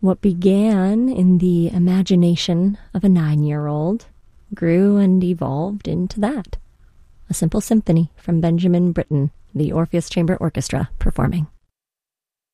What began in the imagination of a 9-year-old grew and evolved into that. A simple symphony from Benjamin Britten, the Orpheus Chamber Orchestra performing.